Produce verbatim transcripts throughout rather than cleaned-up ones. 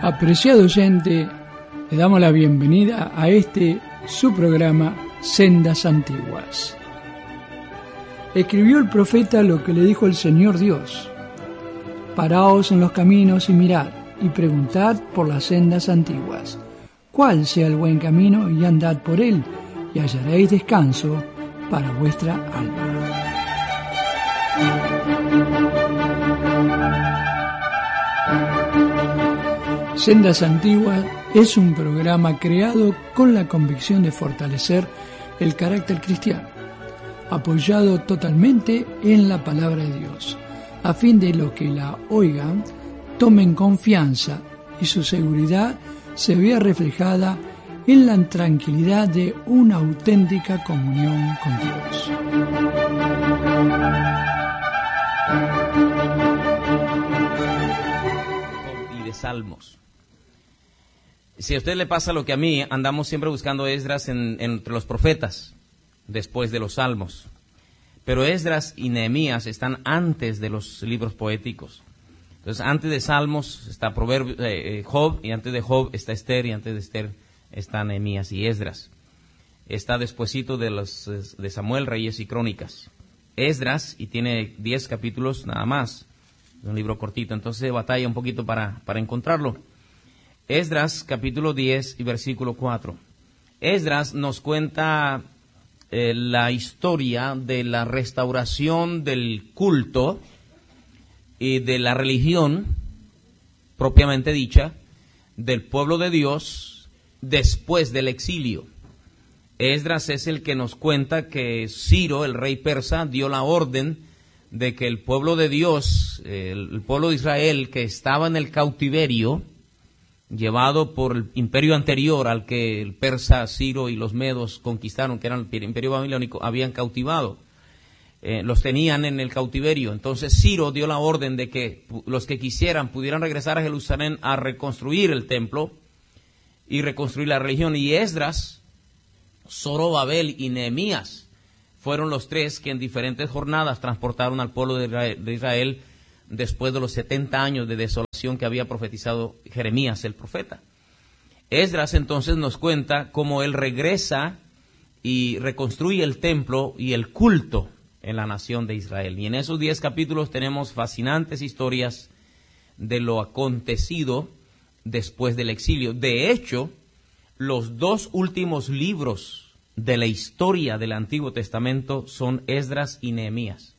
Apreciado oyente, le damos la bienvenida a este su programa Sendas Antiguas. Escribió el profeta lo que le dijo el Señor Dios: paraos en los caminos y mirad, y preguntad por las sendas antiguas, cuál sea el buen camino, y andad por él, y hallaréis descanso para vuestra alma. Sendas Antiguas es un programa creado con la convicción de fortalecer el carácter cristiano, apoyado totalmente en la palabra de Dios, a fin de los que la oigan tomen confianza y su seguridad se vea reflejada en la tranquilidad de una auténtica comunión con Dios. Y de Salmos. Si a usted le pasa lo que a mí, andamos siempre buscando Esdras en, entre los profetas, después de los Salmos. Pero Esdras y Nehemías están antes de los libros poéticos. Entonces, antes de Salmos está Proverbios, eh, Job, y antes de Job está Esther, y antes de Esther está Nehemías y Esdras. Está despuesito de los de Samuel, Reyes y Crónicas. Esdras, y tiene diez capítulos nada más. Es un libro cortito, entonces batalla un poquito para, para encontrarlo. Esdras, capítulo diez y versículo cuatro. Esdras nos cuenta eh, la historia de la restauración del culto y de la religión propiamente dicha del pueblo de Dios después del exilio. Esdras es el que nos cuenta que Ciro, el rey persa, dio la orden de que el pueblo de Dios, el, el pueblo de Israel que estaba en el cautiverio, llevado por el imperio anterior al que el persa, Ciro y los medos conquistaron, que eran el imperio babilónico, habían cautivado. Eh, los tenían en el cautiverio. Entonces Ciro dio la orden de que los que quisieran pudieran regresar a Jerusalén a reconstruir el templo y reconstruir la religión. Y Esdras, Zorobabel y Nehemías fueron los tres que en diferentes jornadas transportaron al pueblo de Israel, de Israel después de los setenta años de desolación que había profetizado Jeremías el profeta. Esdras entonces nos cuenta cómo él regresa y reconstruye el templo y el culto en la nación de Israel. Y en esos diez capítulos tenemos fascinantes historias de lo acontecido después del exilio. De hecho, los dos últimos libros de la historia del Antiguo Testamento son Esdras y Nehemías,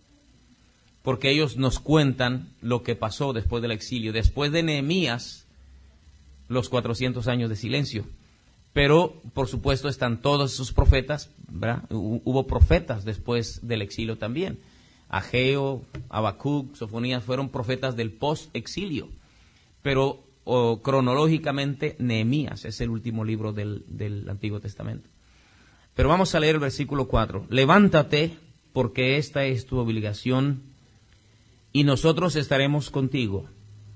porque ellos nos cuentan lo que pasó después del exilio. Después de Nehemías, los cuatrocientos años de silencio. Pero, por supuesto, están todos esos profetas, ¿verdad? Hubo profetas después del exilio también. Ageo, Habacuc, Sofonías fueron profetas del post-exilio. Pero, oh, cronológicamente, Nehemías es el último libro del, del Antiguo Testamento. Pero vamos a leer el versículo cuatro. Levántate, porque esta es tu obligación, y nosotros estaremos contigo.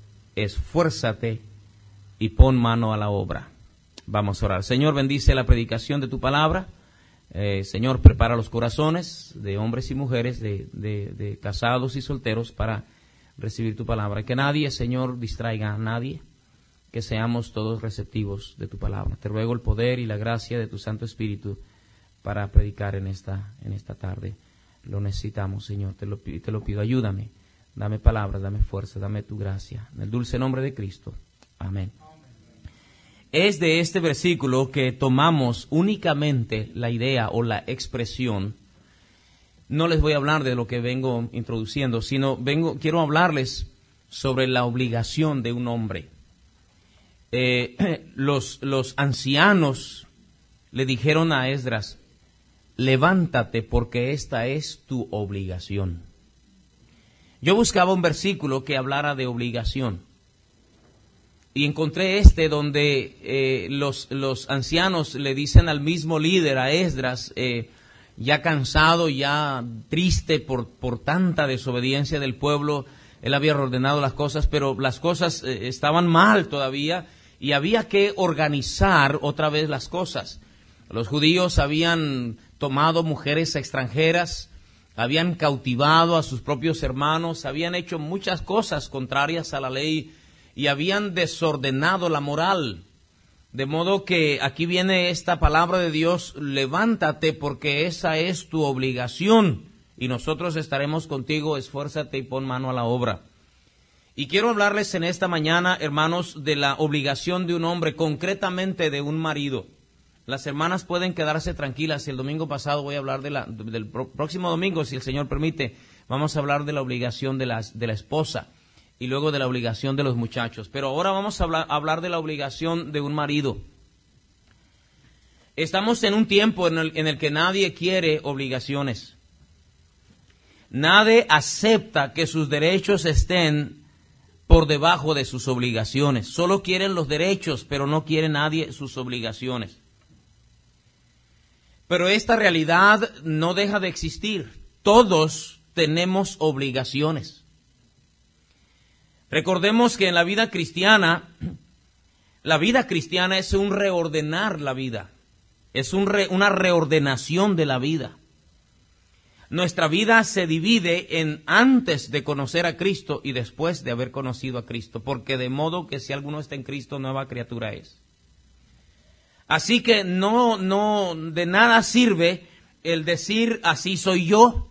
Esfuérzate y pon mano a la obra. Vamos a orar. Señor, bendice la predicación de tu palabra. Eh, Señor, prepara los corazones de hombres y mujeres, de, de, de casados y solteros para recibir tu palabra. Que nadie, Señor, distraiga a nadie. Que seamos todos receptivos de tu palabra. Te ruego el poder y la gracia de tu Santo Espíritu para predicar en esta, en esta tarde. Lo necesitamos, Señor. Te lo, te lo pido. Ayúdame. Dame palabras, dame fuerza, dame tu gracia. En el dulce nombre de Cristo. Amén. Es de este versículo que tomamos únicamente la idea o la expresión. No les voy a hablar de lo que vengo introduciendo, sino vengo, quiero hablarles sobre la obligación de un hombre. Eh, los, los ancianos le dijeron a Esdras: levántate porque esta es tu obligación. Yo buscaba un versículo que hablara de obligación y encontré este donde eh, los, los ancianos le dicen al mismo líder, a Esdras, eh, ya cansado, ya triste por, por tanta desobediencia del pueblo. Él había ordenado las cosas, pero las cosas eh, estaban mal todavía y había que organizar otra vez las cosas. Los judíos habían tomado mujeres extranjeras, habían cautivado a sus propios hermanos, habían hecho muchas cosas contrarias a la ley y habían desordenado la moral. De modo que aquí viene esta palabra de Dios: levántate, porque esa es tu obligación, y nosotros estaremos contigo, esfuérzate y pon mano a la obra. Y quiero hablarles en esta mañana, hermanos, de la obligación de un hombre, concretamente de un marido. Las hermanas pueden quedarse tranquilas. El domingo pasado voy a hablar de la, del próximo domingo, si el Señor permite, vamos a hablar de la obligación de la, de la esposa y luego de la obligación de los muchachos. Pero ahora vamos a hablar, a hablar de la obligación de un marido. Estamos en un tiempo en el, en el que nadie quiere obligaciones. Nadie acepta que sus derechos estén por debajo de sus obligaciones. Solo quieren los derechos, pero no quiere nadie sus obligaciones. Pero esta realidad no deja de existir. Todos tenemos obligaciones. Recordemos que en la vida cristiana, la vida cristiana es un reordenar la vida. Es un re, una reordenación de la vida. Nuestra vida se divide en antes de conocer a Cristo y después de haber conocido a Cristo, porque de modo que si alguno está en Cristo, nueva criatura es. Así que no, no, de nada sirve el decir así soy yo,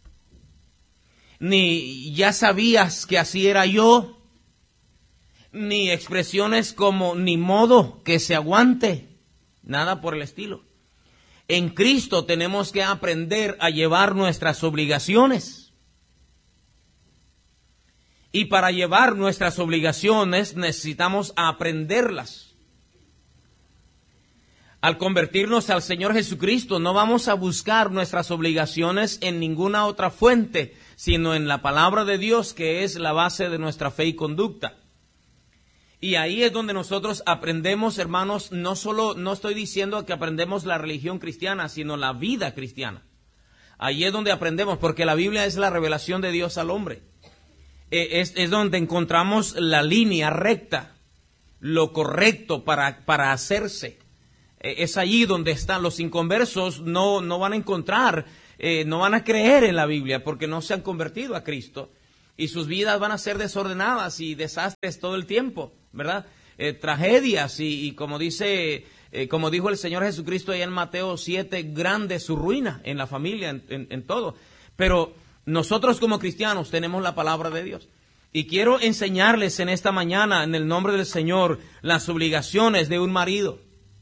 ni ya sabías que así era yo, ni expresiones como ni modo que se aguante, nada por el estilo. En Cristo tenemos que aprender a llevar nuestras obligaciones. Y para llevar nuestras obligaciones necesitamos aprenderlas. Al convertirnos al Señor Jesucristo, no vamos a buscar nuestras obligaciones en ninguna otra fuente, sino en la palabra de Dios, que es la base de nuestra fe y conducta. Y ahí es donde nosotros aprendemos, hermanos, no solo, no estoy diciendo que aprendemos la religión cristiana, sino la vida cristiana. Ahí es donde aprendemos, porque la Biblia es la revelación de Dios al hombre. Es, es donde encontramos la línea recta, lo correcto para, para hacerse. Es allí donde están los inconversos, no, no van a encontrar, eh, no van a creer en la Biblia, porque no se han convertido a Cristo. Y sus vidas van a ser desordenadas y desastres todo el tiempo, ¿verdad? Eh, tragedias y, y como dice, eh, como dijo el Señor Jesucristo allá en Mateo siete, grande su ruina en la familia, en, en, en todo. Pero nosotros como cristianos tenemos la palabra de Dios. Y quiero enseñarles en esta mañana, en el nombre del Señor, las obligaciones de un marido.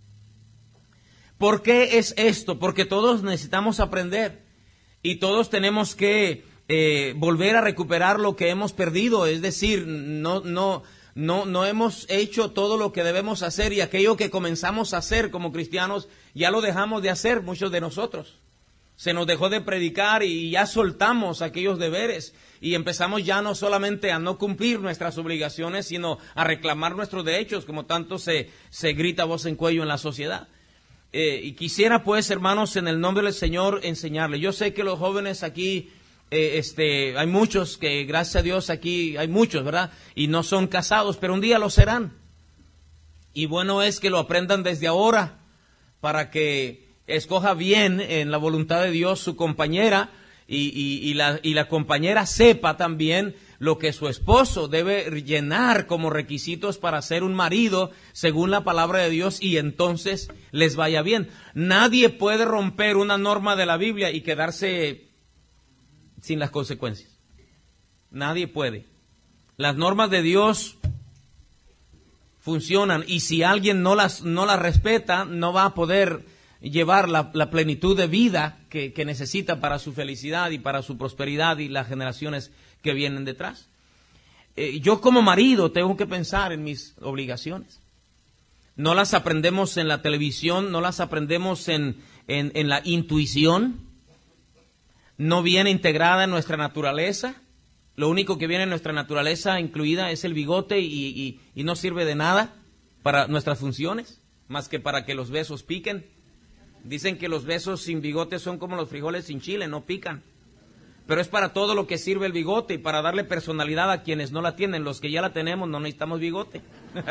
¿Por qué es esto? Porque todos necesitamos aprender y todos tenemos que Eh, volver a recuperar lo que hemos perdido, es decir, no, no, no, no hemos hecho todo lo que debemos hacer, y aquello que comenzamos a hacer como cristianos ya lo dejamos de hacer, muchos de nosotros. Se nos dejó de predicar y ya soltamos aquellos deberes y empezamos ya no solamente a no cumplir nuestras obligaciones, sino a reclamar nuestros derechos, como tanto se, se grita a voz en cuello en la sociedad. Eh, y quisiera pues, hermanos, en el nombre del Señor enseñarles. Yo sé que los jóvenes aquí, Eh, este, hay muchos que, gracias a Dios, aquí hay muchos, ¿verdad? Y no son casados, pero un día lo serán. Y bueno es que lo aprendan desde ahora, para que escoja bien en la voluntad de Dios su compañera, y, y, y, la, y la compañera sepa también lo que su esposo debe llenar como requisitos para ser un marido según la palabra de Dios, y entonces les vaya bien. Nadie puede romper una norma de la Biblia y quedarse sin las consecuencias. Nadie puede. Las normas de Dios funcionan, y si alguien no las, no las respeta, no va a poder llevar la, la plenitud de vida que, que necesita para su felicidad y para su prosperidad y las generaciones que vienen detrás. Eh, yo como marido tengo que pensar en mis obligaciones. No las aprendemos en la televisión, no las aprendemos en, en, en la intuición. No viene integrada en nuestra naturaleza. Lo único que viene en nuestra naturaleza incluida es el bigote, y, y, y no sirve de nada para nuestras funciones, más que para que los besos piquen. Dicen que los besos sin bigote son como los frijoles sin chile, no pican. Pero es para todo lo que sirve el bigote, y para darle personalidad a quienes no la tienen. Los que ya la tenemos no necesitamos bigote.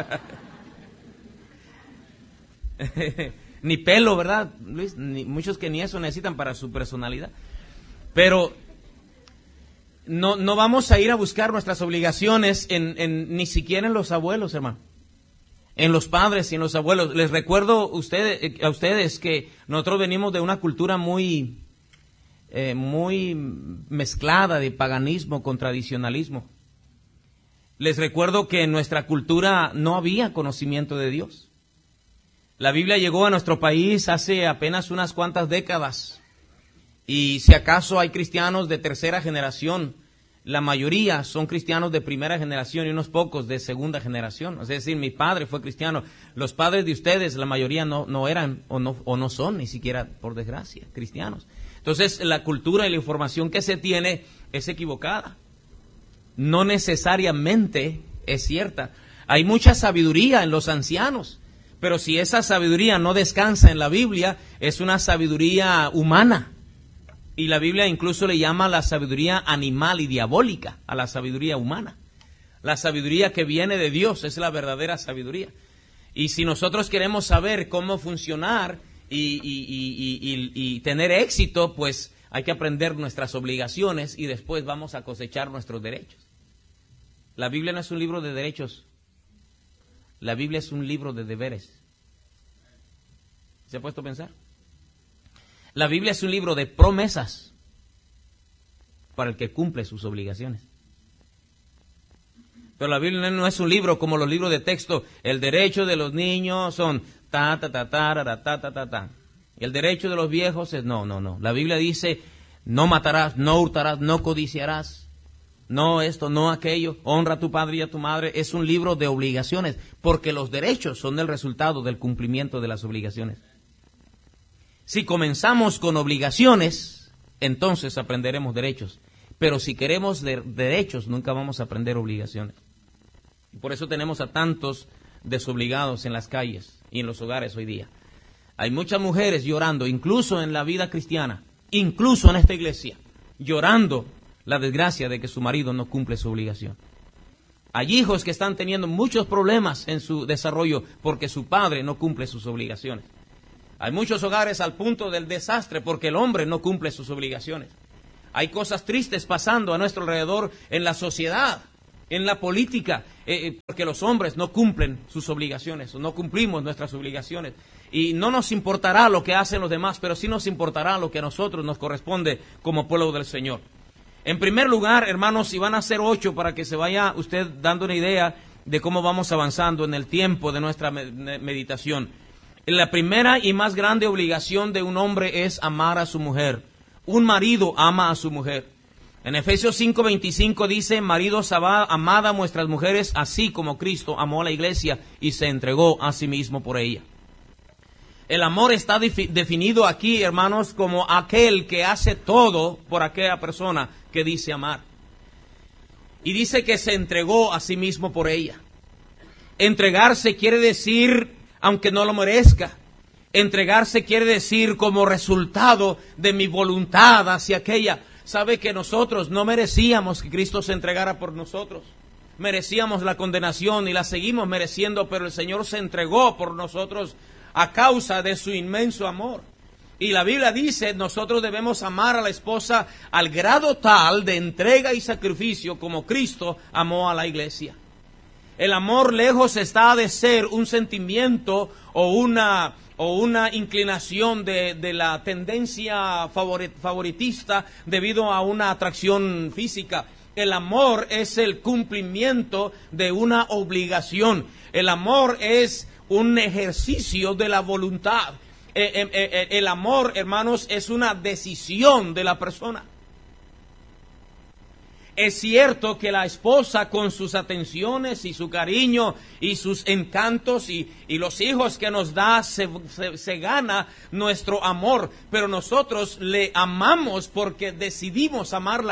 Ni pelo, ¿verdad, Luis? Ni, muchos que ni eso necesitan para su personalidad. Pero no, no vamos a ir a buscar nuestras obligaciones en, en ni siquiera en los abuelos, hermano. En los padres y en los abuelos. Les recuerdo ustedes, a ustedes que nosotros venimos de una cultura muy, eh, muy mezclada de paganismo con tradicionalismo. Les recuerdo que en nuestra cultura no había conocimiento de Dios. La Biblia llegó a nuestro país hace apenas unas cuantas décadas. Y si acaso hay cristianos de tercera generación, la mayoría son cristianos de primera generación y unos pocos de segunda generación. Es decir, mi padre fue cristiano. Los padres de ustedes, la mayoría no, no eran o no, o no son, ni siquiera, por desgracia, cristianos. Entonces, la cultura y la información que se tiene es equivocada. No necesariamente es cierta. Hay mucha sabiduría en los ancianos, pero si esa sabiduría no descansa en la Biblia, es una sabiduría humana. Y la Biblia incluso le llama la sabiduría animal y diabólica a la sabiduría humana. La sabiduría que viene de Dios es la verdadera sabiduría. Y si nosotros queremos saber cómo funcionar y, y, y, y, y, y tener éxito, pues hay que aprender nuestras obligaciones y después vamos a cosechar nuestros derechos. La Biblia no es un libro de derechos. La Biblia es un libro de deberes. ¿Se ha puesto a pensar? La Biblia es un libro de promesas para el que cumple sus obligaciones. Pero la Biblia no es un libro como los libros de texto. El derecho de los niños son ta, ta, ta, ta, ta, ta, ta, ta, ta. Y el derecho de los viejos es no, no, no. La Biblia dice, no matarás, no hurtarás, no codiciarás. No esto, no aquello, honra a tu padre y a tu madre. Es un libro de obligaciones, porque los derechos son el resultado del cumplimiento de las obligaciones. Si comenzamos con obligaciones, entonces aprenderemos derechos. Pero si queremos de derechos, nunca vamos a aprender obligaciones. Y por eso tenemos a tantos desobligados en las calles y en los hogares hoy día. Hay muchas mujeres llorando, incluso en la vida cristiana, incluso en esta iglesia, llorando la desgracia de que su marido no cumple su obligación. Hay hijos que están teniendo muchos problemas en su desarrollo porque su padre no cumple sus obligaciones. Hay muchos hogares al punto del desastre porque el hombre no cumple sus obligaciones. Hay cosas tristes pasando a nuestro alrededor en la sociedad, en la política, eh, porque los hombres no cumplen sus obligaciones, o no cumplimos nuestras obligaciones. Y no nos importará lo que hacen los demás, pero sí nos importará lo que a nosotros nos corresponde como pueblo del Señor. En primer lugar, hermanos, y van a ser ocho para que se vaya usted dando una idea de cómo vamos avanzando en el tiempo de nuestra meditación. La primera y más grande obligación de un hombre es amar a su mujer. Un marido ama a su mujer. En Efesios cinco veinticinco dice, maridos, amad a vuestras mujeres así como Cristo amó a la iglesia y se entregó a sí mismo por ella. El amor está definido aquí, hermanos, como aquel que hace todo por aquella persona que dice amar. Y dice que se entregó a sí mismo por ella. Entregarse quiere decir, aunque no lo merezca, entregarse quiere decir como resultado de mi voluntad hacia aquella. Sabe que nosotros no merecíamos que Cristo se entregara por nosotros. Merecíamos la condenación y la seguimos mereciendo, pero el Señor se entregó por nosotros a causa de su inmenso amor. Y la Biblia dice, nosotros debemos amar a la esposa al grado tal de entrega y sacrificio como Cristo amó a la iglesia. El amor lejos está de ser un sentimiento o una, o una inclinación de, de la tendencia favoritista debido a una atracción física. El amor es el cumplimiento de una obligación. El amor es un ejercicio de la voluntad. Eh, eh, eh, el amor, hermanos, es una decisión de la persona. Es cierto que la esposa, con sus atenciones y su cariño y sus encantos y, y los hijos que nos da, se, se, se gana nuestro amor, pero nosotros le amamos porque decidimos amarla.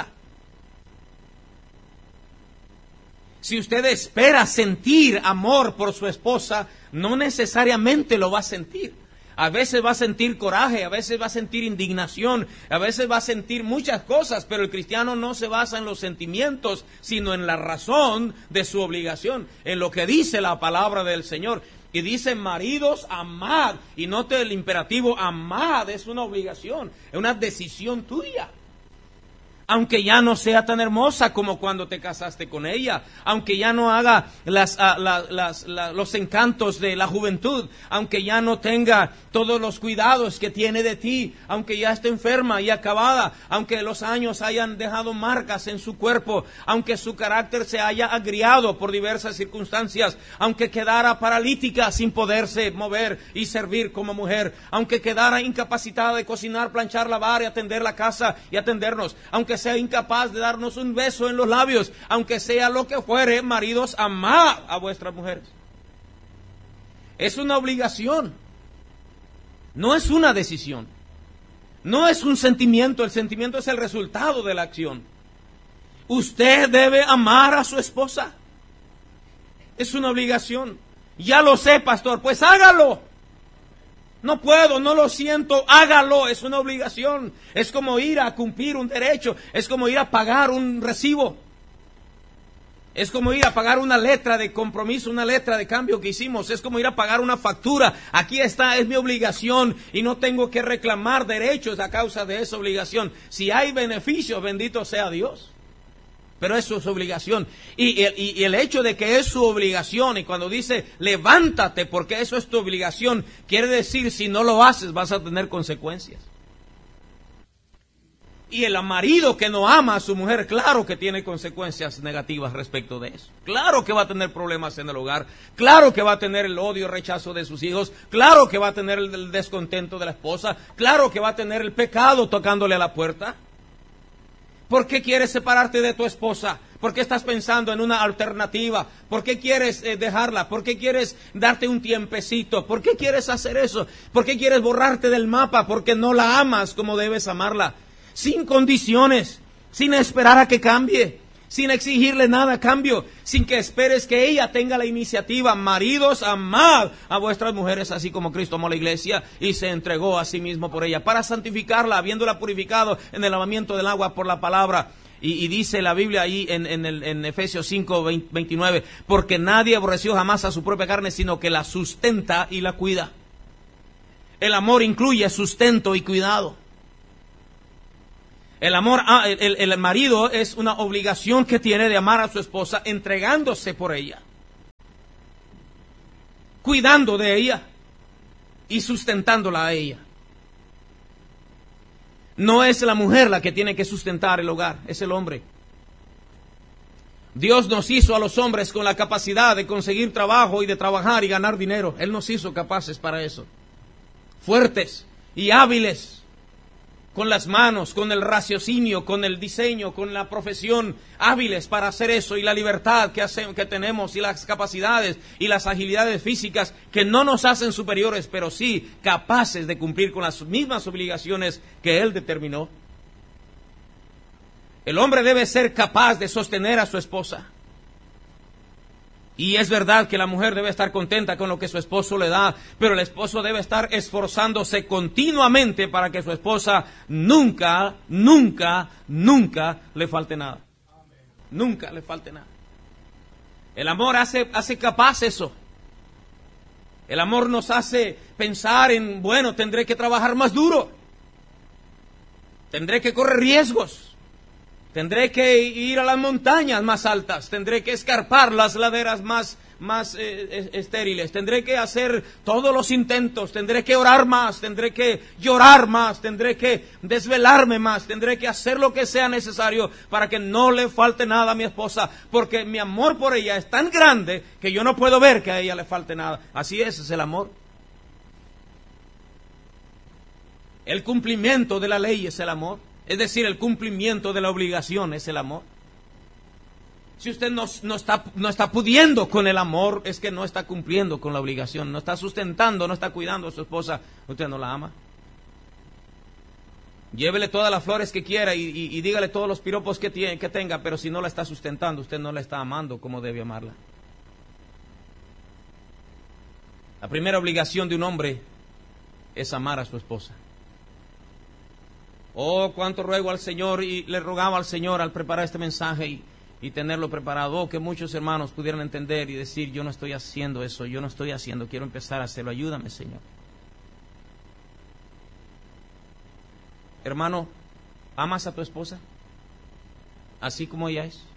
Si usted espera sentir amor por su esposa, no necesariamente lo va a sentir. A veces va a sentir coraje, a veces va a sentir indignación, a veces va a sentir muchas cosas, pero el cristiano no se basa en los sentimientos, sino en la razón de su obligación, en lo que dice la palabra del Señor. Y dice, maridos, amad, y note el imperativo, amad, es una obligación, es una decisión tuya. aunque ya no sea tan hermosa como cuando te casaste con ella, aunque ya no haga las, uh, la, las, la, los encantos de la juventud, aunque ya no tenga todos los cuidados que tiene de ti, aunque ya esté enferma y acabada, aunque los años hayan dejado marcas en su cuerpo, aunque su carácter se haya agriado por diversas circunstancias, aunque quedara paralítica sin poderse mover y servir como mujer, aunque quedara incapacitada de cocinar, planchar, lavar y atender la casa y atendernos, aunque sea incapaz de darnos un beso en los labios, aunque sea lo que fuere, maridos, amad a vuestras mujeres. Es una obligación, no es una decisión, no es un sentimiento, el sentimiento es el resultado de la acción. Usted debe amar a su esposa, es una obligación. Ya lo sé, pastor, pues hágalo. No puedo, no lo siento, hágalo, es una obligación. Es como ir a cumplir un derecho, es como ir a pagar un recibo. Es como ir a pagar una letra de compromiso, una letra de cambio que hicimos. Es como ir a pagar una factura. Aquí está, es mi obligación y no tengo que reclamar derechos a causa de esa obligación. Si hay beneficios, bendito sea Dios. Pero eso es su obligación. Y, y, y el hecho de que es su obligación, y cuando dice levántate porque eso es tu obligación, quiere decir si no lo haces vas a tener consecuencias. Y el marido que no ama a su mujer, claro que tiene consecuencias negativas respecto de eso. Claro que va a tener problemas en el hogar, claro que va a tener el odio y rechazo de sus hijos, claro que va a tener el descontento de la esposa, claro que va a tener el pecado tocándole a la puerta. ¿Por qué quieres separarte de tu esposa? ¿Por qué estás pensando en una alternativa? ¿Por qué quieres eh, dejarla? ¿Por qué quieres darte un tiempecito? ¿Por qué quieres hacer eso? ¿Por qué quieres borrarte del mapa? Porque no la amas como debes amarla. Sin condiciones, sin esperar a que cambie, sin exigirle nada a cambio, sin que esperes que ella tenga la iniciativa. Maridos, amad a vuestras mujeres así como Cristo amó a la iglesia y se entregó a sí mismo por ella, para santificarla, habiéndola purificado en el lavamiento del agua por la palabra. Y, y dice la Biblia ahí en, en, el, en Efesios cinco, veintinueve, porque nadie aborreció jamás a su propia carne, sino que la sustenta y la cuida. El amor incluye sustento y cuidado. El amor, el, el marido es una obligación que tiene de amar a su esposa, entregándose por ella, cuidando de ella y sustentándola a ella. No es la mujer la que tiene que sustentar el hogar, es el hombre. Dios nos hizo a los hombres con la capacidad de conseguir trabajo y de trabajar y ganar dinero. Él nos hizo capaces para eso, fuertes y hábiles, con las manos, con el raciocinio, con el diseño, con la profesión, hábiles para hacer eso, y la libertad que, hace, que tenemos, y las capacidades y las agilidades físicas que no nos hacen superiores, pero sí capaces de cumplir con las mismas obligaciones que Él determinó. El hombre debe ser capaz de sostener a su esposa. Y es verdad que la mujer debe estar contenta con lo que su esposo le da, pero el esposo debe estar esforzándose continuamente para que su esposa nunca, nunca, nunca le falte nada. Nunca le falte nada. El amor hace, hace capaz eso. El amor nos hace pensar en, bueno, tendré que trabajar más duro. Tendré que correr riesgos. Tendré que ir a las montañas más altas, tendré que escarpar las laderas más, más eh, estériles, tendré que hacer todos los intentos, tendré que orar más, tendré que llorar más, tendré que desvelarme más, tendré que hacer lo que sea necesario para que no le falte nada a mi esposa, porque mi amor por ella es tan grande que yo no puedo ver que a ella le falte nada. Así es, es el amor. El cumplimiento de la ley es el amor. Es decir, el cumplimiento de la obligación es el amor. Si usted no, no, está, no está pudiendo con el amor, es que no está cumpliendo con la obligación, no está sustentando, no está cuidando a su esposa, usted no la ama. Llévele todas las flores que quiera y, y, y dígale todos los piropos que, tiene, que tenga, pero si no la está sustentando, usted no la está amando como debe amarla. La primera obligación de un hombre es amar a su esposa. Oh, cuánto ruego al Señor, y le rogaba al Señor al preparar este mensaje y, y tenerlo preparado, oh, que muchos hermanos pudieran entender y decir, yo no estoy haciendo eso, yo no estoy haciendo, quiero empezar a hacerlo, ayúdame, Señor. Hermano, ¿amas a tu esposa? así como ella es,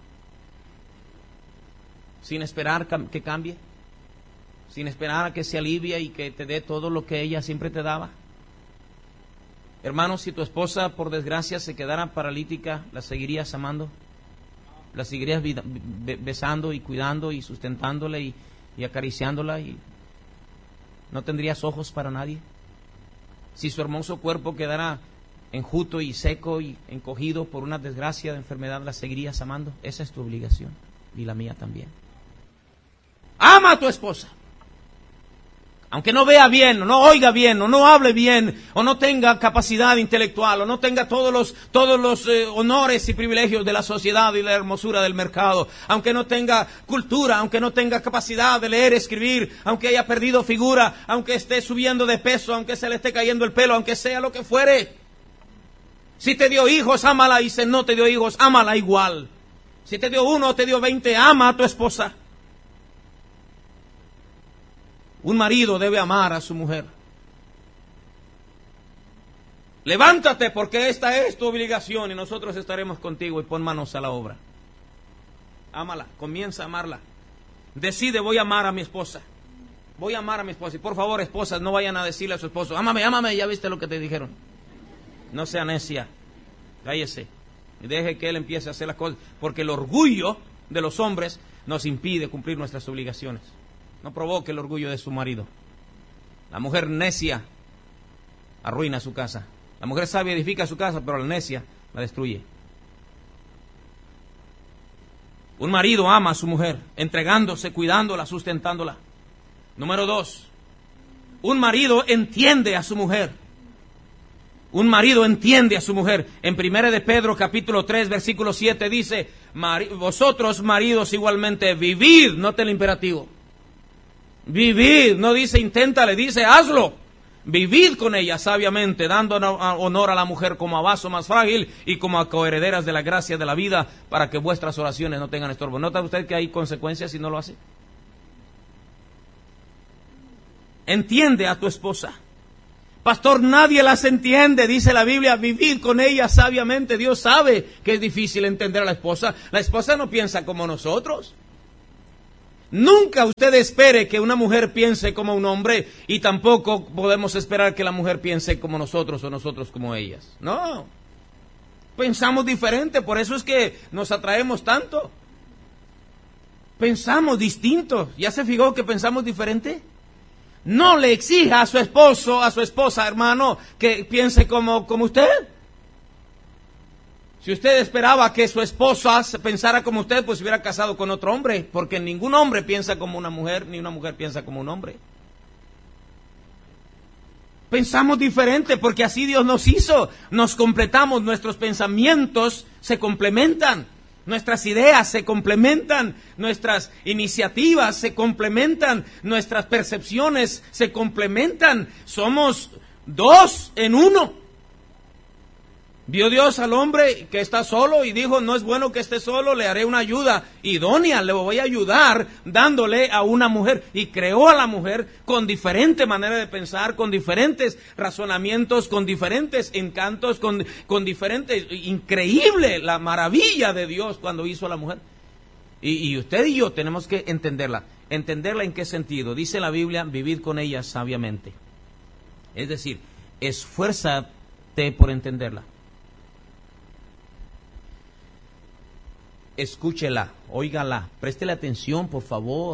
sin esperar que cambie, sin esperar a que se alivie y que te dé todo lo que ella siempre te daba. Hermano, si tu esposa por desgracia se quedara paralítica, ¿la seguirías amando? ¿La seguirías besando y cuidando y sustentándola y, y acariciándola? ¿Y no tendrías ojos para nadie? Si su hermoso cuerpo quedara enjuto y seco y encogido por una desgracia de enfermedad, ¿la seguirías amando? Esa es tu obligación y la mía también. Ama a tu esposa. Aunque no vea bien, o no oiga bien, o no hable bien, o no tenga capacidad intelectual, o no tenga todos los, todos los eh, honores y privilegios de la sociedad y la hermosura del mercado, aunque no tenga cultura, aunque no tenga capacidad de leer, escribir, aunque haya perdido figura, aunque esté subiendo de peso, aunque se le esté cayendo el pelo, aunque sea lo que fuere. Si te dio hijos, ámala, y si no te dio hijos, ámala igual. Si te dio uno o te dio veinte, ama a tu esposa. Un marido debe amar a su mujer. Levántate, porque esta es tu obligación y nosotros estaremos contigo, y pon manos a la obra. Ámala, comienza a amarla. Decide, voy a amar a mi esposa. Voy a amar a mi esposa. Y por favor, esposas, no vayan a decirle a su esposo, ámame, ámame, ya viste lo que te dijeron. No sea necia, cállese y deje que él empiece a hacer las cosas, porque el orgullo de los hombres nos impide cumplir nuestras obligaciones. No provoque el orgullo de su marido. La mujer necia arruina su casa. La mujer sabia edifica su casa, pero la necia la destruye. Un marido ama a su mujer, entregándose, cuidándola, sustentándola. Número dos, un marido entiende a su mujer. Un marido entiende a su mujer. En primera de Pedro, capítulo tres, versículo siete, dice, vosotros, maridos, igualmente, vivid, nota el imperativo. Vivid, no dice inténtale, dice hazlo. Vivid con ella sabiamente, dando honor a la mujer como a vaso más frágil y como a coherederas de la gracia de la vida, para que vuestras oraciones no tengan estorbo. ¿Nota usted que hay consecuencias si no lo hace? Entiende a tu esposa. Pastor, nadie las entiende, dice la Biblia. Vivid con ella sabiamente. Dios sabe que es difícil entender a la esposa. La esposa no piensa como nosotros. Nunca usted espere que una mujer piense como un hombre, y tampoco podemos esperar que la mujer piense como nosotros o nosotros como ellas. No, pensamos diferente, por eso es que nos atraemos tanto. Pensamos distinto. ¿Ya se fijó que pensamos diferente? No le exija a su esposo, a su esposa, hermano, que piense como, como usted. Si usted esperaba que su esposa pensara como usted, pues se hubiera casado con otro hombre, porque ningún hombre piensa como una mujer, ni una mujer piensa como un hombre. Pensamos diferente, porque así Dios nos hizo. Nos completamos, nuestros pensamientos se complementan, nuestras ideas se complementan, nuestras iniciativas se complementan, nuestras percepciones se complementan. Somos dos en uno. Vio Dios al hombre que está solo y dijo, no es bueno que esté solo, le haré una ayuda idónea, le voy a ayudar dándole a una mujer. Y creó a la mujer con diferente manera de pensar, con diferentes razonamientos, con diferentes encantos, con, con diferentes... Increíble la maravilla de Dios cuando hizo a la mujer. Y, y usted y yo tenemos que entenderla. ¿Entenderla en qué sentido? Dice la Biblia, vivid con ella sabiamente. Es decir, esfuérzate por entenderla. Escúchela, óigala, préstele atención, por favor.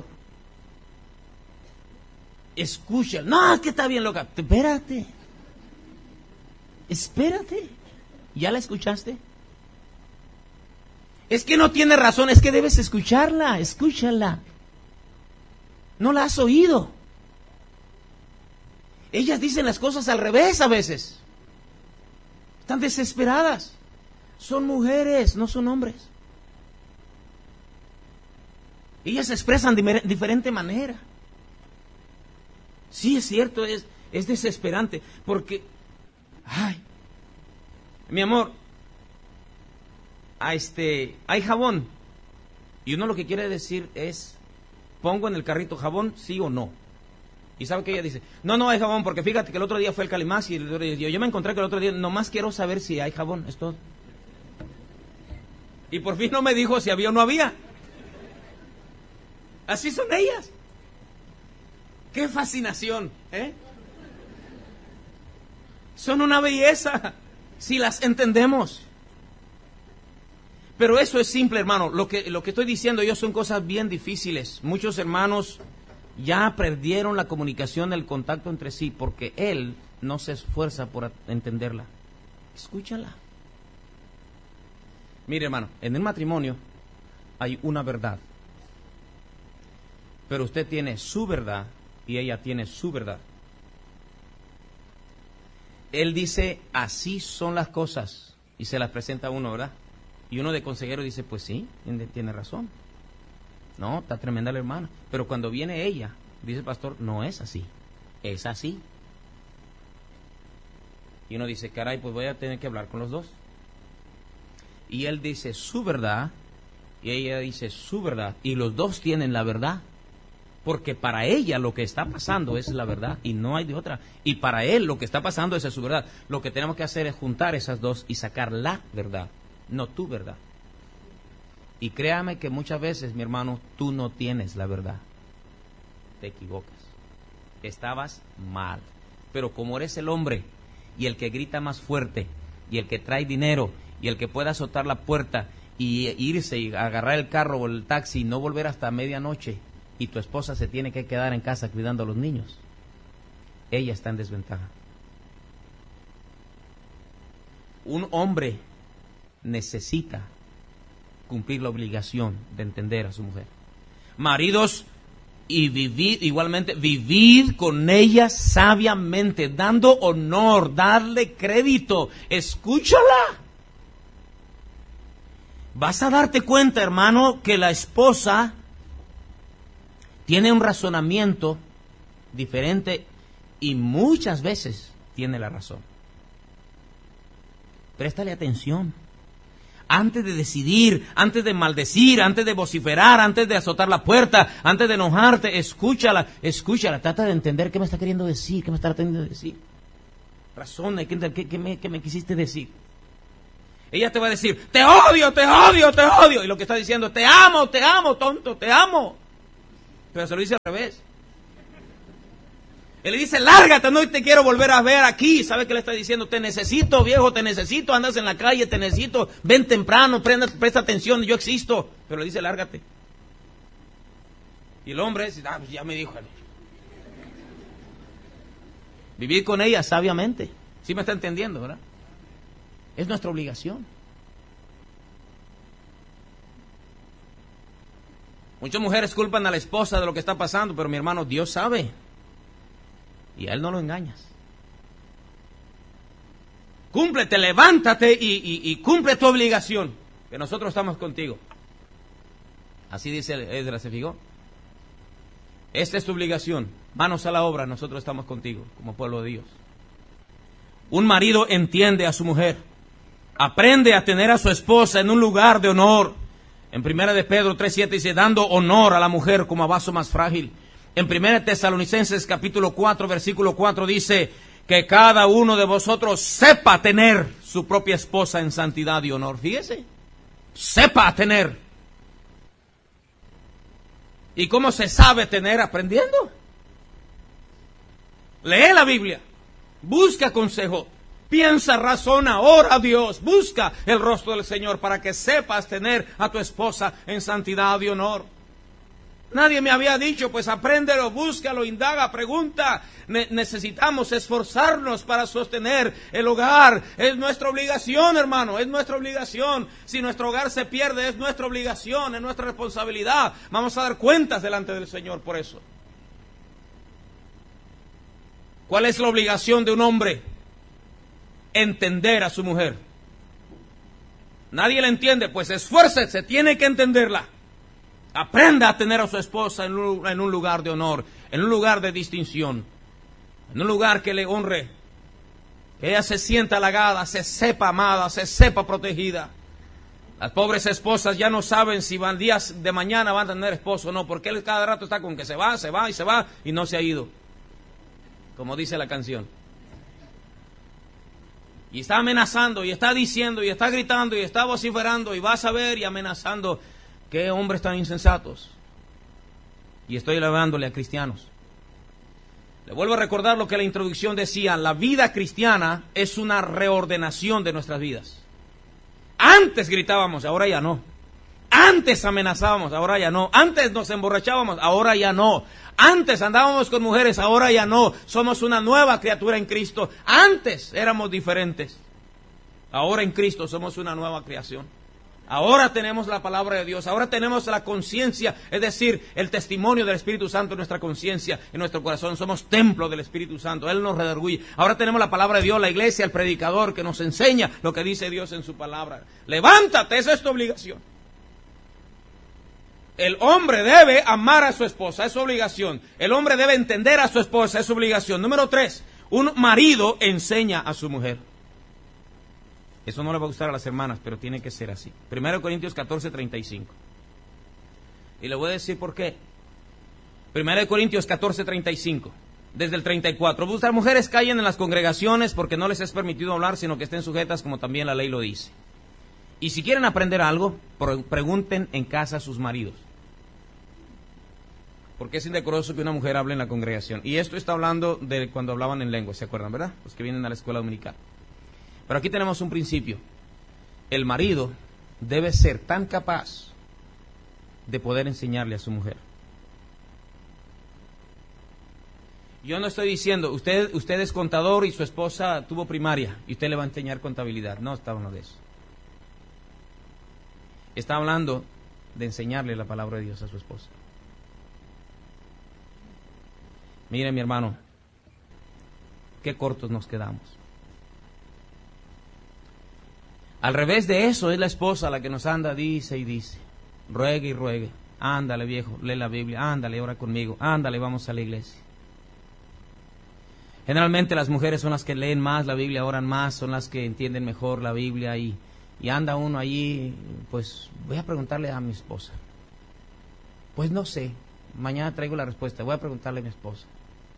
Escúchala. No, es que está bien loca. Espérate. Espérate. ¿Ya la escuchaste? Es que no tiene razón, es que debes escucharla, escúchala. No la has oído. Ellas dicen las cosas al revés a veces. Están desesperadas. Son mujeres, no son hombres. Ellas se expresan de diferente manera. Sí, es cierto, es, es desesperante, porque, ay, mi amor, a este, hay jabón, y uno lo que quiere decir es, pongo en el carrito jabón, sí o no. Y sabe que ella dice, no, no hay jabón, porque fíjate que el otro día fue el Calimás, y el, yo, yo me encontré que el otro día, nomás quiero saber si hay jabón, es todo. Y por fin no me dijo si había o no había. Así son ellas. ¡Qué fascinación! ¿eh? Son una belleza si las entendemos. Pero eso es simple, hermano. Lo que, lo que estoy diciendo yo son cosas bien difíciles. Muchos hermanos ya perdieron la comunicación, el contacto entre sí, porque él no se esfuerza por entenderla. Escúchala. Mire, hermano, en el matrimonio hay una verdad. Pero usted tiene su verdad y ella tiene su verdad. Él dice, así son las cosas, y se las presenta a uno, ¿verdad? Y uno de consejero dice, pues sí, tiene razón. No, está tremenda la hermana. Pero cuando viene ella, dice el pastor, no es así, es así. Y uno dice, caray, pues voy a tener que hablar con los dos. Y él dice su verdad, y ella dice su verdad, y los dos tienen la verdad. Porque para ella lo que está pasando es la verdad y no hay de otra. Y para él lo que está pasando es su verdad. Lo que tenemos que hacer es juntar esas dos y sacar la verdad, no tu verdad. Y créame que muchas veces, mi hermano, tú no tienes la verdad. Te equivocas. Estabas mal. Pero como eres el hombre y el que grita más fuerte y el que trae dinero y el que puede azotar la puerta y irse y agarrar el carro o el taxi y no volver hasta medianoche, y tu esposa se tiene que quedar en casa cuidando a los niños, ella está en desventaja. Un hombre necesita cumplir la obligación de entender a su mujer. Maridos, y vivid, igualmente, vivid con ella sabiamente, dando honor, darle crédito, escúchala. Vas a darte cuenta, hermano, que la esposa tiene un razonamiento diferente y muchas veces tiene la razón. Préstale atención. Antes de decidir, antes de maldecir, antes de vociferar, antes de azotar la puerta, antes de enojarte, escúchala, escúchala. Trata de entender qué me está queriendo decir, qué me está tratando de decir. Razona, ¿qué, qué, qué, me, qué me quisiste decir? Ella te va a decir, te odio, te odio, te odio. Y lo que está diciendo, te amo, te amo, tonto, te amo. Pero se lo dice al revés. Él le dice, lárgate, no te quiero volver a ver aquí. ¿Sabe qué le está diciendo? Te necesito, viejo, te necesito, andas en la calle, te necesito, ven temprano, prenda, presta atención, yo existo. Pero le dice, lárgate. Y el hombre dice, ah, pues ya me dijo. Vivir con ella sabiamente. ¿Sí me está entendiendo, verdad? Es nuestra obligación. Muchas mujeres culpan a la esposa de lo que está pasando, pero mi hermano, Dios sabe. Y a Él no lo engañas. Cúmplete, levántate y, y, y cumple tu obligación, que nosotros estamos contigo. Así dice Esdras, ¿se fijó? Esta es tu obligación. Manos a la obra, nosotros estamos contigo, como pueblo de Dios. Un marido entiende a su mujer. Aprende a tener a su esposa en un lugar de honor. En primera de Pedro tres siete dice, dando honor a la mujer como a vaso más frágil. En primera de Tesalonicenses capítulo cuatro, versículo cuatro dice, que cada uno de vosotros sepa tener su propia esposa en santidad y honor. Fíjese, sepa tener. ¿Y cómo se sabe tener? Aprendiendo. Lee la Biblia, busca consejo, piensa, razona, ora a Dios, busca el rostro del Señor para que sepas tener a tu esposa en santidad y honor. Nadie me había dicho, pues apréndelo, búscalo, indaga, pregunta. Ne- necesitamos esforzarnos para sostener el hogar. Es nuestra obligación, hermano, es nuestra obligación. Si nuestro hogar se pierde, es nuestra obligación, es nuestra responsabilidad. Vamos a dar cuentas delante del Señor por eso. ¿Cuál es la obligación de un hombre? Entender a su mujer. Nadie la entiende, pues esfuércese, tiene que entenderla. Aprenda a tener a su esposa en un, en un lugar de honor, en un lugar de distinción, en un lugar que le honre, que ella se sienta halagada, se sepa amada, se sepa protegida. Las pobres esposas ya no saben si van días de mañana van a tener esposo o no, porque él cada rato está con que se va, se va y se va y no se ha ido, como dice la canción. Y está amenazando, y está diciendo, y está gritando, y está vociferando, y vas a ver y amenazando. ¡Qué hombres tan insensatos! Y estoy hablándole a cristianos. Le vuelvo a recordar lo que la introducción decía. La vida cristiana es una reordenación de nuestras vidas. Antes gritábamos, ahora ya no. Antes amenazábamos, ahora ya no. Antes nos emborrachábamos, ahora ya no. Antes andábamos con mujeres, ahora ya no. Somos una nueva criatura en Cristo. Antes éramos diferentes. Ahora en Cristo somos una nueva creación. Ahora tenemos la palabra de Dios, ahora tenemos la conciencia, es decir, el testimonio del Espíritu Santo en nuestra conciencia, en nuestro corazón. Somos templo del Espíritu Santo, Él nos redarguye. Ahora tenemos la palabra de Dios, la iglesia, el predicador que nos enseña lo que dice Dios en su palabra. Levántate, esa es tu obligación. El hombre debe amar a su esposa, es su obligación. El hombre debe entender a su esposa, es su obligación. Número tres, un marido enseña a su mujer. Eso no le va a gustar a las hermanas, pero tiene que ser así. Primero Corintios catorce, treinta y cinco. Y le voy a decir por qué. Primero Corintios catorce, treinta y cinco. Desde el treinta y cuatro. Vuestras mujeres callen en las congregaciones porque no les es permitido hablar, sino que estén sujetas como también la ley lo dice. Y si quieren aprender algo, pregunten en casa a sus maridos. Porque es indecoroso que una mujer hable en la congregación. Y esto está hablando de cuando hablaban en lengua, ¿se acuerdan, verdad? Los que vienen a la escuela dominical. Pero aquí tenemos un principio. El marido debe ser tan capaz de poder enseñarle a su mujer. Yo no estoy diciendo, usted, usted es contador y su esposa tuvo primaria y usted le va a enseñar contabilidad. No está hablando de eso. Está hablando de enseñarle la palabra de Dios a su esposa. Mire, mi hermano, qué cortos nos quedamos. Al revés de eso, es la esposa la que nos anda, dice y dice, ruegue y ruegue, ándale viejo, lee la Biblia, ándale, ora conmigo, ándale, vamos a la iglesia. Generalmente las mujeres son las que leen más la Biblia, oran más, son las que entienden mejor la Biblia y, y anda uno allí, pues voy a preguntarle a mi esposa. Pues no sé, mañana traigo la respuesta, voy a preguntarle a mi esposa.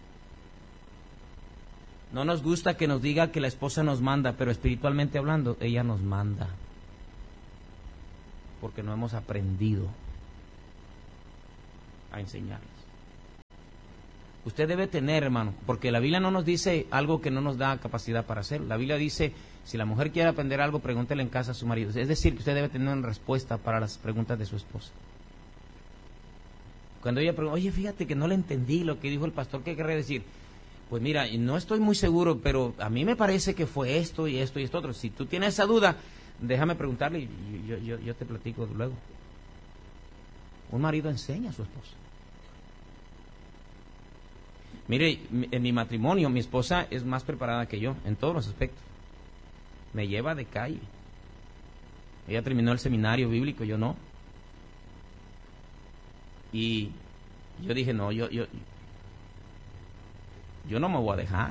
No nos gusta que nos diga que la esposa nos manda, pero espiritualmente hablando, ella nos manda. Porque no hemos aprendido a enseñarles. Usted debe tener, hermano, porque la Biblia no nos dice algo que no nos da capacidad para hacer. La Biblia dice, si la mujer quiere aprender algo, pregúntele en casa a su marido. Es decir, que usted debe tener una respuesta para las preguntas de su esposa. Cuando ella pregunta, oye, fíjate que no le entendí lo que dijo el pastor, ¿qué querría decir? Pues mira, no estoy muy seguro, pero a mí me parece que fue esto y esto y esto otro. Si tú tienes esa duda, déjame preguntarle y yo, yo, yo te platico luego. Un marido enseña a su esposa. Mire, en mi matrimonio, mi esposa es más preparada que yo, en todos los aspectos. Me lleva de calle. Ella terminó el seminario bíblico, yo no. Y yo dije, no, yo... yo Yo no me voy a dejar.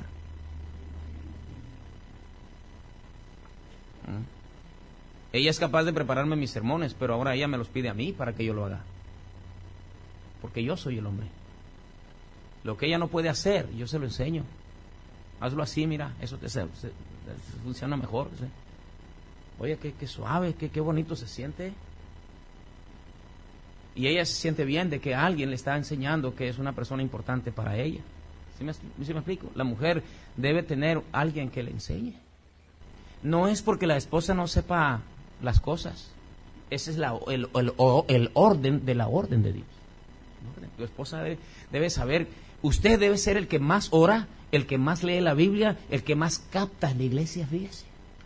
¿Mm? Ella es capaz de prepararme mis sermones, pero ahora ella me los pide a mí para que yo lo haga. Porque yo soy el hombre. Lo que ella no puede hacer, yo se lo enseño. Hazlo así, mira, eso te se, se, se funciona mejor. ¿Sí? Oye, qué, qué suave, qué, qué bonito se siente. Y ella se siente bien de que alguien le está enseñando que es una persona importante para ella. ¿Sí me, ¿Sí me explico? La mujer debe tener alguien que le enseñe. No es porque la esposa no sepa las cosas. Ese es la, el, el, el orden de la orden de Dios. Tu esposa debe, debe saber, usted debe ser el que más ora, el que más lee la Biblia, el que más capta en la iglesia, fíjese.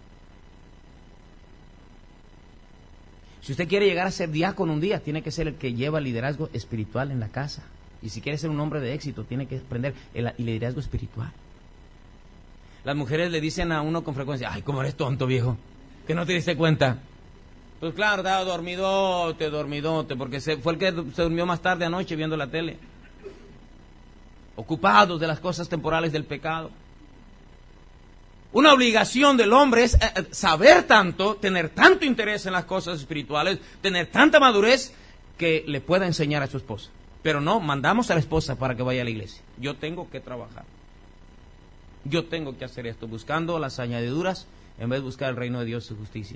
Si usted quiere llegar a ser diácono un día, tiene que ser el que lleva el liderazgo espiritual en la casa. Y si quiere ser un hombre de éxito, tiene que aprender el liderazgo espiritual. Las mujeres le dicen a uno con frecuencia, ay, cómo eres tonto, viejo, que no te diste cuenta. Pues claro, estaba dormidote, dormidote, porque se, fue el que se durmió más tarde anoche viendo la tele. Ocupados de las cosas temporales del pecado. Una obligación del hombre es eh, saber tanto, tener tanto interés en las cosas espirituales, tener tanta madurez que le pueda enseñar a su esposa. Pero no, mandamos a la esposa para que vaya a la iglesia. Yo tengo que trabajar. Yo tengo que hacer esto, buscando las añadiduras en vez de buscar el reino de Dios y su justicia.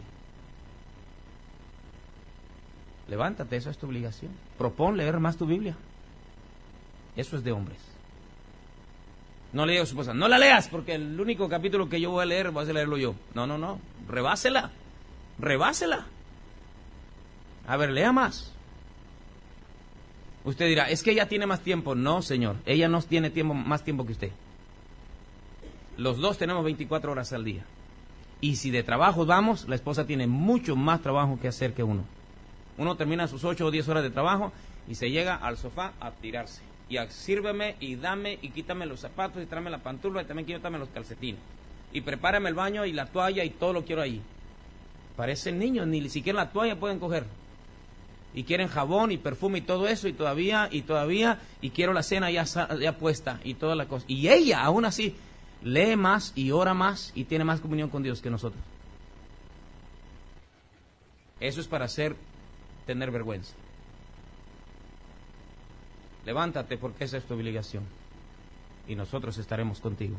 Levántate, eso es tu obligación. Propón leer más tu Biblia. Eso es de hombres. No le diga a su esposa, no la leas, porque el único capítulo que yo voy a leer, voy a leerlo yo. No, no, no, rebásela, rebásela. A ver, lea más. Usted dirá, es que ella tiene más tiempo. No, señor, ella no tiene tiempo, más tiempo que usted. Los dos tenemos veinticuatro horas al día. Y si de trabajo vamos, la esposa tiene mucho más trabajo que hacer que uno. Uno termina sus ocho o diez horas de trabajo y se llega al sofá a tirarse. Y a, sírveme y dame y quítame los zapatos y tráeme la pantufla y también quítame los calcetines. Y prepárame el baño y la toalla y todo lo quiero ahí. Parecen niños, ni siquiera la toalla pueden coger. Y quieren jabón y perfume y todo eso y todavía, y todavía, y quiero la cena ya, ya puesta y toda la cosa. Y ella, aún así, lee más y ora más y tiene más comunión con Dios que nosotros. Eso es para hacer, tener vergüenza. Levántate porque esa es tu obligación y nosotros estaremos contigo.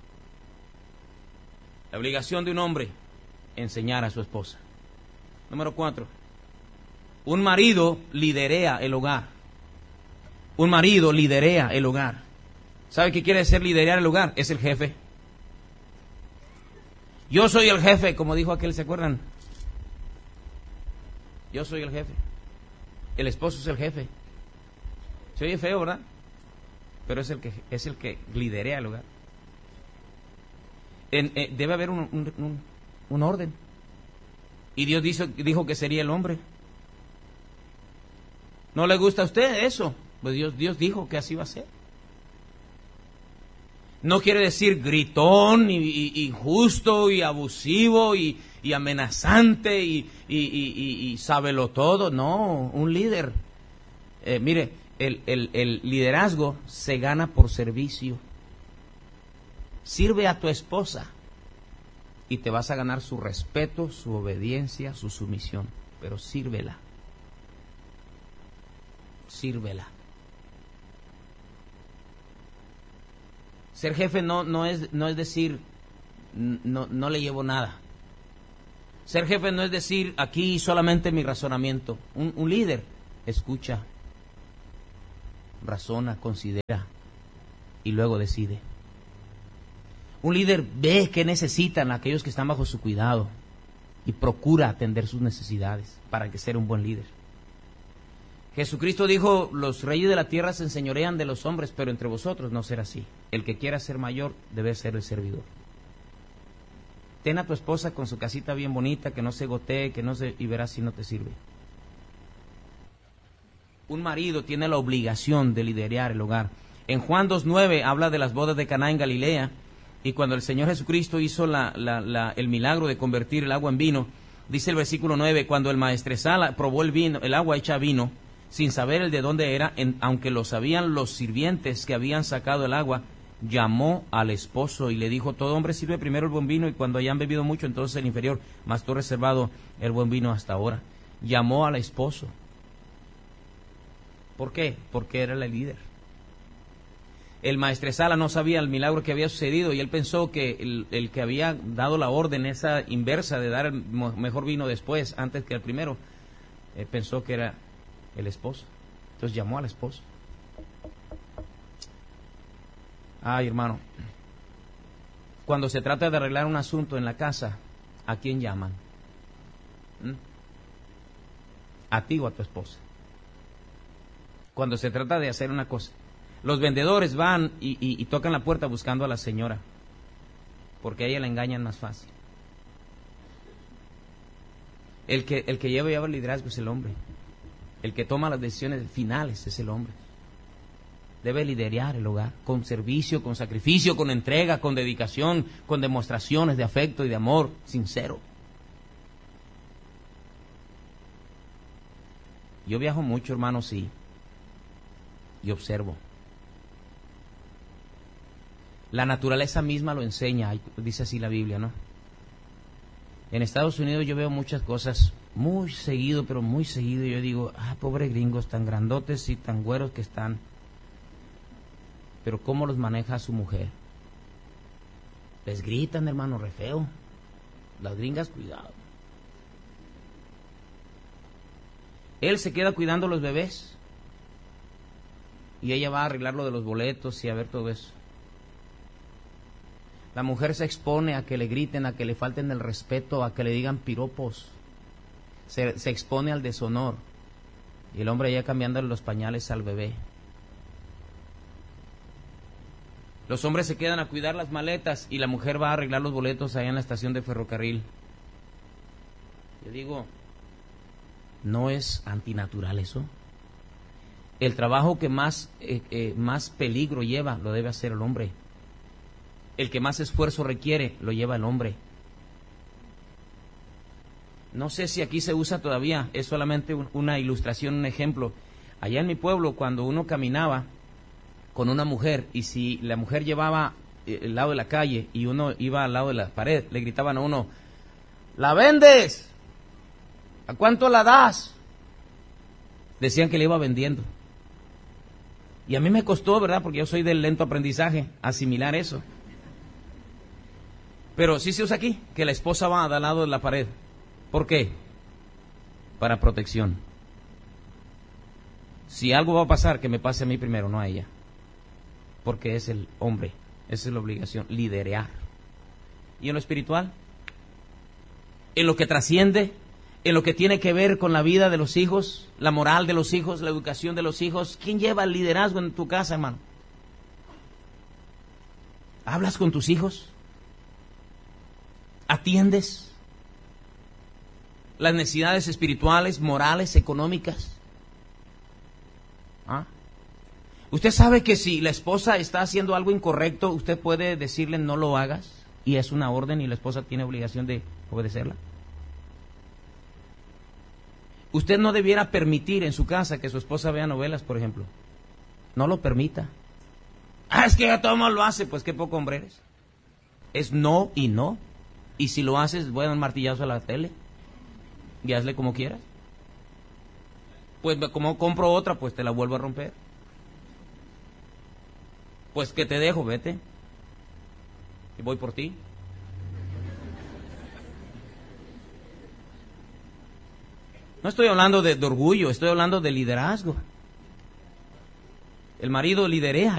La obligación de un hombre, enseñar a su esposa. Número cuatro, un marido liderea el hogar. Un marido liderea el hogar. ¿Sabe qué quiere decir liderar el hogar? Es el jefe. Yo soy el jefe, como dijo aquel, ¿se acuerdan? Yo soy el jefe. El esposo es el jefe. Se oye feo, ¿verdad? Pero es el que es el que liderea el hogar. En, eh, debe haber un, un, un, un orden. Y Dios dijo, dijo que sería el hombre. ¿No le gusta a usted eso? Pues Dios, Dios dijo que así va a ser. No quiere decir gritón y, y injusto y abusivo y, y amenazante y, y, y, y, y sábelo todo. No, un líder. Eh, mire, el, el, el liderazgo se gana por servicio. Sirve a tu esposa y te vas a ganar su respeto, su obediencia, su sumisión. Pero sírvela. Sírvela. Ser jefe no, no, es, no es decir, no, no le llevo nada. Ser jefe no es decir, aquí solamente mi razonamiento. Un, un líder escucha, razona, considera y luego decide. Un líder ve qué necesitan aquellos que están bajo su cuidado y procura atender sus necesidades para que sea un buen líder. Jesucristo dijo, los reyes de la tierra se enseñorean de los hombres, pero entre vosotros no será así. El que quiera ser mayor debe ser el servidor. Ten a tu esposa con su casita bien bonita, que no se gotee, que no se, y verás si no te sirve. Un marido tiene la obligación de liderar el hogar. En Juan dos nueve habla de las bodas de Caná en Galilea, y cuando el Señor Jesucristo hizo la, la, la, el milagro de convertir el agua en vino, dice el versículo nueve, cuando el maestresala probó el vino, el agua hecha vino, sin saber el de dónde era, en, aunque lo sabían los sirvientes que habían sacado el agua, llamó al esposo y le dijo, todo hombre sirve primero el buen vino y cuando hayan bebido mucho entonces el inferior, mas tú has reservado el buen vino hasta ahora. Llamó al esposo. ¿Por qué? Porque era el líder. El maestresala no sabía el milagro que había sucedido y él pensó que el, el que había dado la orden esa inversa de dar el mejor vino después, antes que el primero, eh, pensó que era el esposo. Entonces llamó al esposo. Ay, hermano, cuando se trata de arreglar un asunto en la casa, ¿a quién llaman? ¿Mm? ¿A ti o a tu esposa? Cuando se trata de hacer una cosa, los vendedores van y, y, y tocan la puerta buscando a la señora, porque a ella la engañan más fácil. El que, el que lleva, lleva el liderazgo es el hombre. El que toma las decisiones finales es el hombre. Debe liderar el hogar con servicio, con sacrificio, con entrega, con dedicación, con demostraciones de afecto y de amor sincero. Yo viajo mucho, hermano, sí, y observo. La naturaleza misma lo enseña, dice así la Biblia, ¿no? En Estados Unidos yo veo muchas cosas muy seguido, pero muy seguido. Yo digo, ah, pobres gringos, tan grandotes y tan güeros que están. Pero ¿cómo los maneja su mujer? Les gritan, hermano, re feo. Las gringas, cuidado. Él se queda cuidando los bebés y ella va a arreglar lo de los boletos y a ver todo eso. La mujer se expone a que le griten, a que le falten el respeto, a que le digan piropos. Se, se expone al deshonor. Y el hombre ya cambiándole los pañales al bebé. Los hombres se quedan a cuidar las maletas y la mujer va a arreglar los boletos allá en la estación de ferrocarril. Yo digo, ¿no es antinatural eso? El trabajo que más, eh, eh, más peligro lleva lo debe hacer el hombre. El que más esfuerzo requiere lo lleva el hombre. No sé si aquí se usa todavía, es solamente un, una ilustración, un ejemplo. Allá en mi pueblo, cuando uno caminaba con una mujer y si la mujer llevaba el lado de la calle y uno iba al lado de la pared, le gritaban a uno, ¿la vendes? ¿A cuánto la das? Decían que le iba vendiendo. Y a mí me costó, ¿verdad? Porque yo soy del lento aprendizaje, asimilar eso. Pero sí se usa aquí, que la esposa va al lado de la pared. ¿Por qué? Para protección. Si algo va a pasar, que me pase a mí primero, no a ella. Porque es el hombre, esa es la obligación, liderear. ¿Y en lo espiritual? En lo que trasciende, en lo que tiene que ver con la vida de los hijos, la moral de los hijos, la educación de los hijos. ¿Quién lleva el liderazgo en tu casa, hermano? ¿Hablas con tus hijos? ¿Atiendes las necesidades espirituales, morales, económicas? ¿Ah? Usted sabe que si la esposa está haciendo algo incorrecto, usted puede decirle no lo hagas, y es una orden y la esposa tiene obligación de obedecerla. Usted no debiera permitir en su casa que su esposa vea novelas, por ejemplo. No lo permita. Ah, es que ya todo el mundo lo hace, pues qué poco hombre eres. Es no y no. Y si lo haces, voy a dar un martillazo a la tele y hazle como quieras. Pues como compro otra, pues te la vuelvo a romper. Pues que te dejo, vete. Y voy por ti. No estoy hablando de, de orgullo, estoy hablando de liderazgo. El marido liderea.